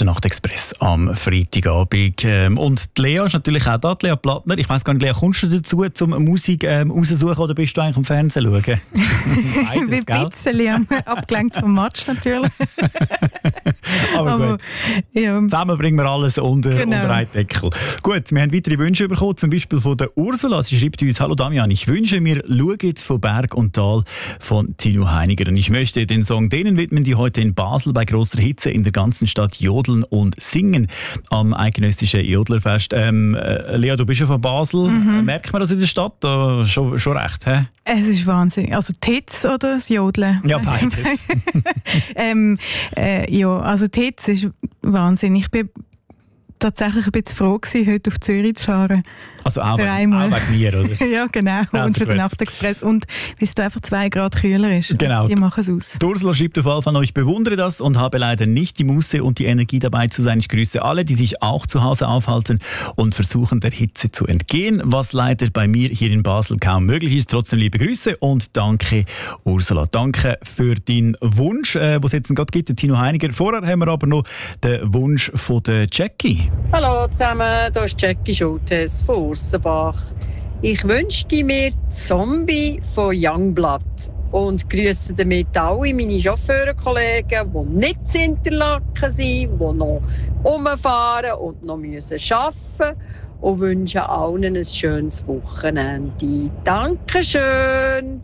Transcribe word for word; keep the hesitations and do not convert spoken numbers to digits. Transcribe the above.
ist der Nachtexpress am Freitagabend. Ähm, und die Lea ist natürlich auch da, die Lea Plattner. Ich weiss gar nicht, Lea, kommst du dazu, zum Musik ähm, raussuchen oder bist du eigentlich am Fernsehen schauen? Beides, ein bisschen abgelenkt vom Match natürlich. Aber, Aber gut, ja. Zusammen bringen wir alles unter, Genau. unter einen Deckel. Gut, wir haben weitere Wünsche bekommen, zum Beispiel von der Ursula. Sie schreibt uns: Hallo Damian, ich wünsche mir «Schaut von Berg und Tal» von Tino Heiniger. Und ich möchte den Song denen widmen, die heute in Basel bei grosser Hitze in der ganzen Stadt jodeln und singen am eidgenössischen Jodlerfest. Ähm, äh, Lea, du bist ja von Basel. Mhm. Merkt man das in der Stadt? Da, schon, schon recht, hä? Es ist Wahnsinn. Also die Hitze oder das Jodeln? Ja, beides. ähm, äh, ja, also die Hitze ist Wahnsinn. Ich bin tatsächlich ein bisschen froh gewesen, heute auf Zürich zu fahren. Also auch, Für wegen, einmal. auch wegen mir, oder? Ja, genau. Also und für den gut. Nachtexpress. Und weil es da einfach zwei Grad kühler ist. Genau. Die machen es aus. Die Ursula schreibt auf jeden Fall: Ich bewundere das und habe leider nicht die Muße und die Energie dabei zu sein. Ich grüße alle, die sich auch zu Hause aufhalten und versuchen, der Hitze zu entgehen, was leider bei mir hier in Basel kaum möglich ist. Trotzdem liebe Grüße und danke, Ursula. Danke für deinen Wunsch, äh, was es jetzt gerade gibt, der Tino Heiniger. Vorher haben wir aber noch den Wunsch von der Jackie. Hallo zusammen, hier ist Jackie Schultes von Ursenbach. Ich wünschte mir «Zombie» von Youngblood und grüße damit alle meine Chauffeurenkollegen, die nicht in Interlaken sind, die noch rumfahren und noch arbeiten müssen, und wünsche allen ein schönes Wochenende. Dankeschön!